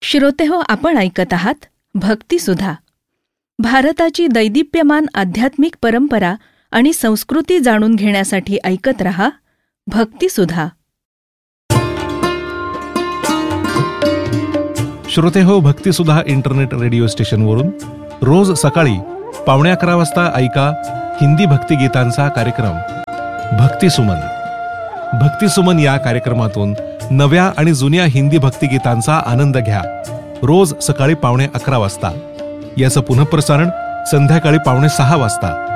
श्रोतेहो, आपण ऐकत आहात भक्तिसुधा. भारताची दैदिप्यमान आध्यात्मिक परंपरा आणि संस्कृती जाणून घेण्यासाठी ऐकत रहा भक्तिसुधा. श्रोतेहो, भक्तिसुधा इंटरनेट रेडिओ स्टेशनवरून रोज सकाळी 11:15 वाजता ऐका हिंदी भक्तिगीतांचा कार्यक्रम भक्तिसुमन. भक्तिसुमन या कार्यक्रमातून नव्या आणि जुन्या हिंदी भक्तिगीतांचा आनंद घ्या. रोज सकाळी 11:15 वाजता. याचं पुनःप्रसारण संध्याकाळी 5:45 वाजता.